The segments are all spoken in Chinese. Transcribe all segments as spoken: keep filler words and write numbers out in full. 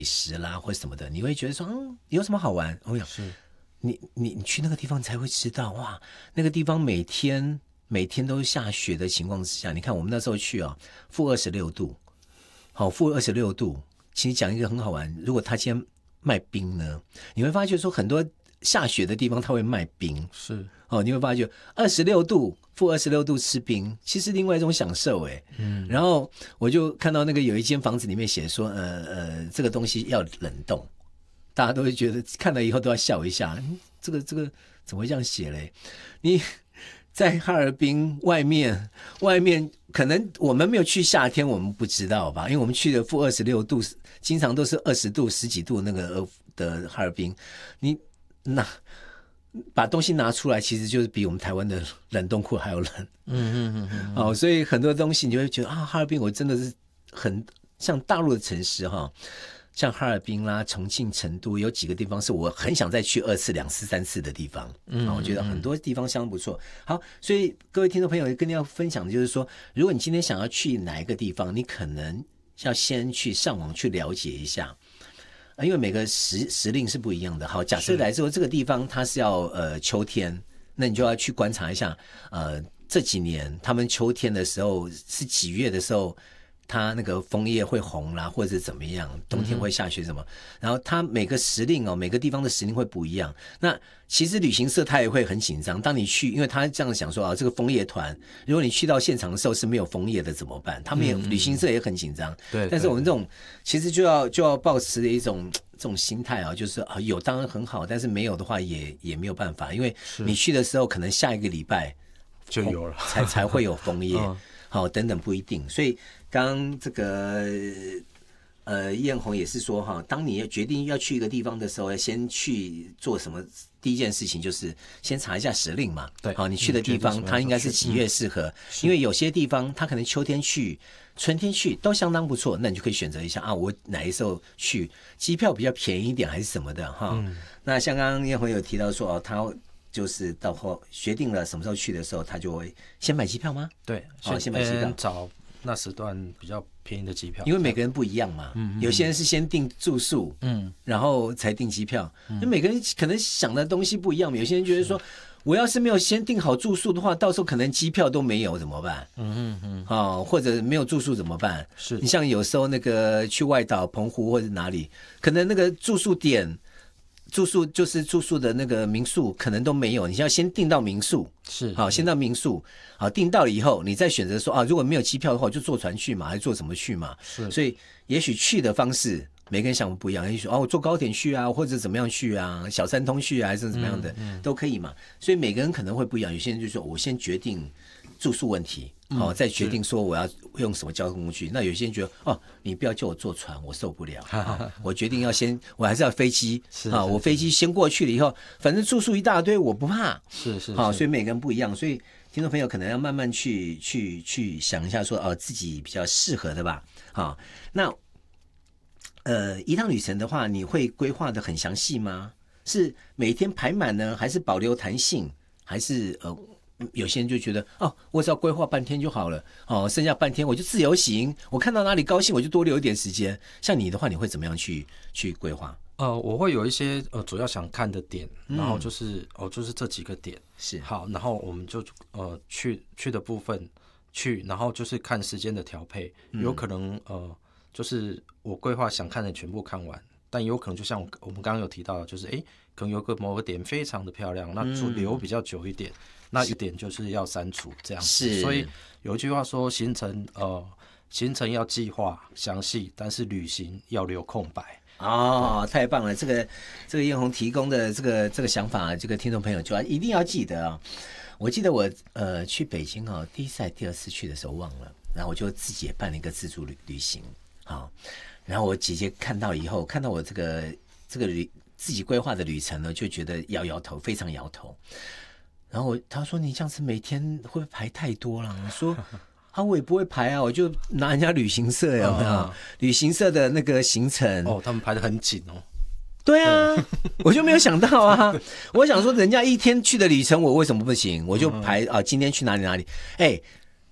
食啦或什么的，你会觉得说嗯有什么好玩？我想是你你你去那个地方才会知道哇，那个地方每天每天都下雪的情况之下，你看我们那时候去啊，负二十六度，好负二十六度。其实讲一个很好玩，如果他今天卖冰呢，你会发觉说很多下雪的地方他会卖冰， 是哦，你会发觉二十六度负二十六度吃冰，其实另外一种享受哎。嗯，然后我就看到那个有一间房子里面写说，呃呃，这个东西要冷冻，大家都会觉得看了以后都要笑一下，嗯、这个这个怎么会这样写嘞？你在哈尔滨外面，外面可能我们没有去夏天，我们不知道吧？因为我们去的负二十六度，经常都是二十度、十几度那个的哈尔滨，你那把东西拿出来，其实就是比我们台湾的冷冻库还要冷。嗯嗯嗯嗯。哦，所以很多东西你就会觉得啊，哈尔滨我真的是很像大陆的城市哈。像哈尔滨啦、重庆、成都，有几个地方是我很想再去二次、两次、三次的地方。嗯，我觉得很多地方相当不错。好，所以各位听众朋友跟你要分享的就是说，如果你今天想要去哪一个地方，你可能要先去上网去了解一下，因为每个时时令是不一样的。好，假设来说这个地方它是要呃秋天，那你就要去观察一下，呃这几年他们秋天的时候是几月的时候。它那个枫叶会红啦，或者怎么样，冬天会下雪什么，嗯、然后它每个时令哦，每个地方的时令会不一样。那其实旅行社他也会很紧张，当你去，因为他这样想说啊，这个枫叶团，如果你去到现场的时候是没有枫叶的怎么办？他们也、嗯、旅行社也很紧张。对，但是我们这种其实就要就要抱持的一种这种心态啊，就是啊有当然很好，但是没有的话也也没有办法，因为你去的时候可能下一个礼拜就有了， 才才会有枫叶。嗯好，等等不一定，所以刚刚这个呃艳红也是说哈，当你决定要去一个地方的时候，要先去做什么？第一件事情就是先查一下时令嘛。对，好，你去的地方它应该是几月适合？嗯、因为有些地方它可能秋天去、春天去都相当不错，那你就可以选择一下啊，我哪一时候去，机票比较便宜一点还是什么的哈。嗯、那像刚刚艳红有提到说哦，他。就是到后决定了什么时候去的时候，他就会先买机票吗？ 对， 哦，先买机票， 找那时段比较便宜的机票， 因为每个人不一样嘛。嗯，有些人是先订住宿，嗯，然后才订机票。嗯，因为每个人可能想的东西不一样嘛。有些人觉得说，我要是没有先订好住宿的话，到时候可能机票都没有怎么办？嗯嗯嗯，哦，或者没有住宿怎么办？是你像有时候那个去外岛、澎湖或者哪里，可能那个住宿点。住宿就是住宿的那个民宿可能都没有，你要先订到民宿，是好，先到民宿，好订到了以后，你再选择说啊，如果没有机票的话，就坐船去嘛，还是坐什么去嘛？是，所以也许去的方式每个人想的不一样，也许哦，我坐高铁去啊，或者怎么样去啊，小三通去啊，还是怎么样的、嗯嗯、都可以嘛。所以每个人可能会不一样，有些人就说我先决定住宿问题。好、哦，再决定说我要用什么交通工具。那有些人觉得，哦，你不要叫我坐船，我受不了。哦、我决定要先，我还是要飞机啊！我飞机先过去了以后，反正住宿一大堆，我不怕。是是，好、哦，所以每个人不一样，所以听众朋友可能要慢慢去去去想一下说，哦，自己比较适合的吧。好、哦，那呃，一趟旅程的话，你会规划的很详细吗？是每天排满呢，还是保留弹性，还是呃？有些人就觉得哦，我只要规划半天就好了，哦，剩下半天我就自由行，我看到哪里高兴我就多留一点时间。像你的话，你会怎么样去去规划？ 呃，我会有一些呃主要想看的点，然后就是、嗯、哦，就是这几个点是好，然后我们就呃去去的部分去，然后就是看时间的调配，有可能呃就是我规划想看的全部看完，但有可能就像我们刚刚有提到的，就是哎，可能有个某个点非常的漂亮，那就留比较久一点。嗯，那一点就是要删除这样子，所以有一句话说，行程呃行程要计划详细，但是旅行要留空白。 哦，太棒了！这个这个艳红提供的这个这个想法，这个听众朋友就要一定要记得啊、哦。我记得我呃去北京啊、哦，第一次还第二次去的时候忘了，然后我就自己也办了一个自助旅旅行啊、哦。然后我姐姐看到以后，看到我这个这个旅自己规划的旅程呢，就觉得摇摇头，非常摇头。然后他说：“你这样子每天会不会排太多了？”我说：“啊，我也不会排啊，我就拿人家旅行社有没有？啊、旅行社的那个行程哦，他们排得很紧哦。 对啊，我就没有想到啊。我想说，人家一天去的旅程，我为什么不行？我就排啊，今天去哪里哪里？哎，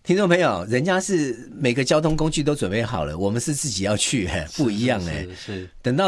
听众朋友，人家是每个交通工具都准备好了，我们是自己要去，不一样哎。 是是是， 等到